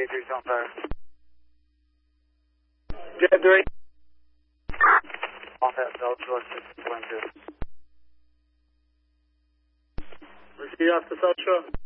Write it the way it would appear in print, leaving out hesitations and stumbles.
8375. Jet 3. Off at South Shore 6.2. Receive off the South Shore.